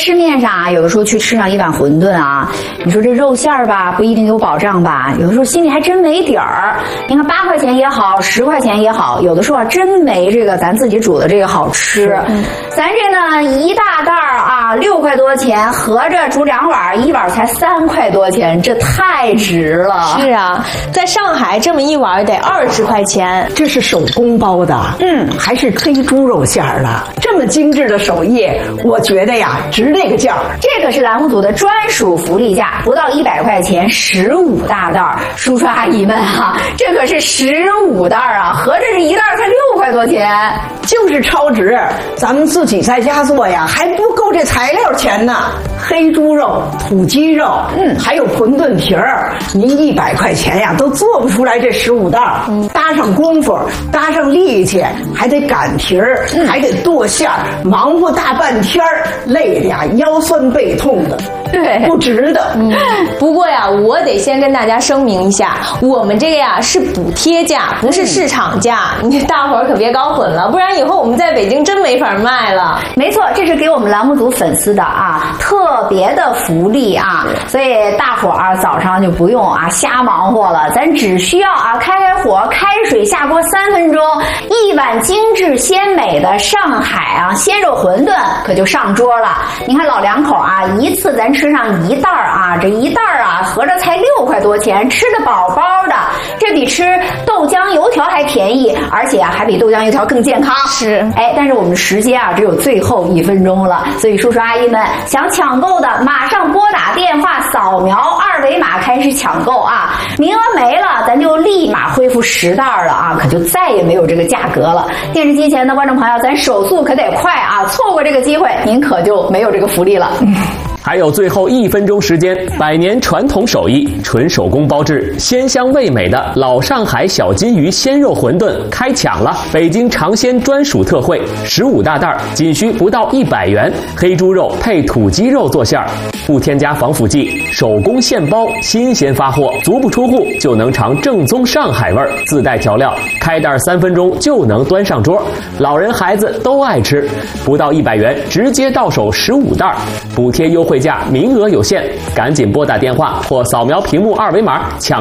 市面上啊，有的时候去吃上一碗馄饨啊，你说这肉馅儿吧，不一定有保障吧，有的时候心里还真没底儿。你看8块钱也好，10块钱也好，有的时候啊真没这个咱自己煮的这个好吃。咱这呢一大袋啊6块多钱，合着煮2碗，一碗才3块多钱，这太值了。 是啊，在上海这么一碗得20块钱。 这是手工包的，还是黑猪肉馅儿的，这么精致的手艺，我觉得呀值这个价。 这个是栏目组的专属福利价，不到100块钱15大袋。叔叔阿姨们啊，这可是15袋啊，合着这一袋才6块多钱， 就是超值。咱们自己在家做呀，还不够这材料钱呢。黑猪肉、土鸡肉，还有馄饨皮儿，您100块钱呀都做不出来这15袋。搭上功夫，搭上力气，还得擀皮儿，还得剁馅儿，忙活大半天儿，累的呀腰酸背痛的。 对， 不值得。 不过呀，我得先跟大家声明一下，我们这个呀是补贴价，不是市场价，你大伙儿可别搞混了，不然以后我们在北京真没法卖了。 没错，这是给我们栏目组粉丝的啊特别的福利啊，所以大伙儿早上就不用啊瞎忙活了，咱只需要啊开火，开水下锅3分钟，一碗精致鲜美的上海啊鲜肉馄饨可就上桌了。你看老两口啊，一次咱吃上1袋啊，这1袋啊合着才6块多钱，吃得饱饱的，这比吃豆浆油条还便宜，而且啊还比豆浆油条更健康。 是， 但是我们时间啊只有最后1分钟了，所以叔叔阿姨们想抢购的马上拨打电话，扫描2维码开始抢购啊，名额没了咱就立马恢复10袋了啊，可就再也没有这个价格了。电视机前的观众朋友，咱手速可得快啊，错过这个机会您可就没有这个福利了。 还有最后1分钟时间，100年传统手艺，纯手工包制，鲜香味美的老上海小金鱼鲜肉馄饨开抢了！北京尝鲜专属特惠，15大袋，仅需不到100元，黑猪肉配土鸡肉做馅儿，不添加防腐剂，手工现包，新鲜发货，足不出户就能尝正宗上海味儿，自带调料，开袋3分钟就能端上桌，老人孩子都爱吃，不到100元，直接到手15袋，补贴优惠价名额有限，赶紧拨打电话或扫描屏幕2维码抢